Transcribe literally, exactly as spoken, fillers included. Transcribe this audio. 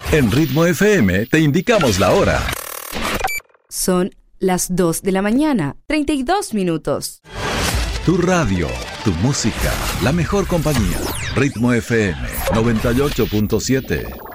En Ritmo F M te indicamos la hora. Son las dos de la mañana, treinta y dos minutos. Tu radio, tu música, la mejor compañía. Ritmo F M noventa y ocho punto siete.